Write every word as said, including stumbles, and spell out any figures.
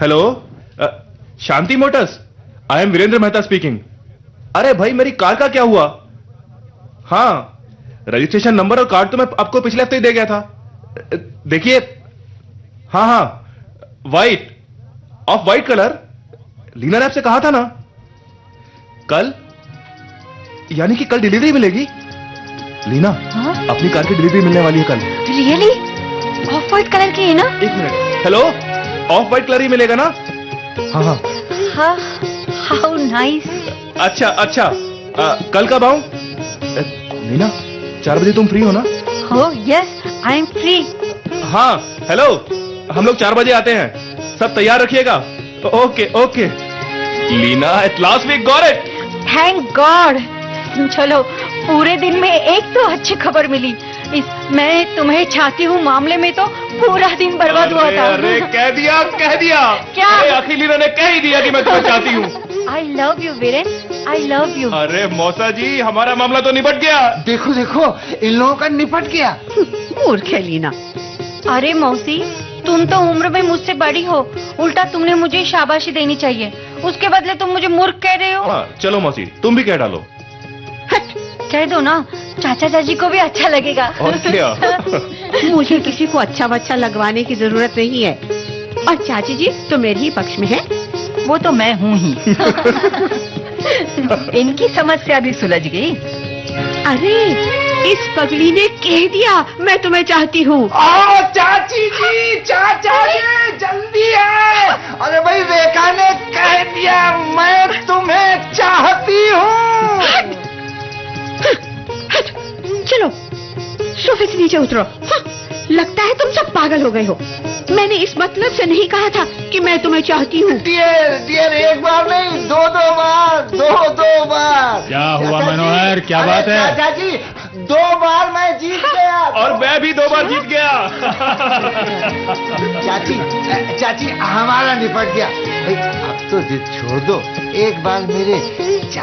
Hello, Shanti Motors, I am Virendra Mehta speaking. अरे भाई मेरी कार का क्या हुआ? हाँ, रजिस्ट्रेशन नंबर और कार्ड तो मैं आपको पिछले हफ्ते ही दे गया था। देखिए, हाँ हाँ, white, of white colour. Leena ने आपसे कहा था ना कल, यानी कि कल डिलीवरी मिलेगी। लीना, हाँ? अपनी कार की डिलीवरी मिलने वाली है कल। रियली? ऑफ वाइट कलर की है ना? एक minute, hello, of white colour ही मिलेगा ना? हाँ हाँ हाँ, हाउ नाइस। अच्छा अच्छा, आ, कल कब आऊं? लीना, चार बजे तुम फ्री हो ना? हो यस, आई एम फ्री। हाँ, हेलो, हम लोग चार बजे आते हैं, सब तैयार रखिएगा। Okay okay. Leena, at last we got it. Thank God. चलो, पूरे दिन में एक तो अच्छी खबर मिली। इस मैं तुम्हें चाहती हूँ मामले में तो पूरा दिन बर्बाद हुआ था। अरे कह दिया कह दिया क्या? आखिर लीना ने कह ही दिया कि मैं तुम्हें चाहती हूँ। I love you Viren, I love you. अरे मौसा जी, हमारा मामला तो निपट गया। देखो देखो, इन लोगों का निपट गया। मूर्ख है लीना। अरे मौसी, तुम तो उम्र में मुझसे बड़ी हो, उल्टा तुमने मुझे शाबाशी देनी चाहिए, उसके बदले तुम मुझे मूर्ख कह रहे हो। हाँ, चलो मौसी, तुम भी कह डालो। कह दो ना, चाचा चाची को भी अच्छा लगेगा। और क्या? मुझे किसी को अच्छा बच्चा लगवाने की जरूरत नहीं है, और चाची जी तो मेरे ही पक्ष में है। वो तो मैं हूँ ही। इनकी समस्या भी सुलझ गई। अरे, इस पगली ने कह दिया मैं तुम्हें चाहती हूँ। आओ चाची जी, चाचा जी, जल्दी है। अरे भाई, रेखा ने कह दिया मैं तुम्हें चाहती हूँ। चलो, सोफे से नीचे उतरो। हाँ, लगता है तुम सब पागल हो गए हो। मैंने इस मतलब से नहीं कहा था कि मैं तुम्हें चाहती हूँ। डियर, डियर, एक बार नहीं, दो दो बार, दो दो बार। क्या हुआ मनोहर, क्या बात है? चाचा जी, दो बार मैं जीत गया। और मैं भी दो बार जीत गया। चाची, चाची, हमारा निपट गया। भाई अब तो जिद छोड़ दो, एक बार मेरे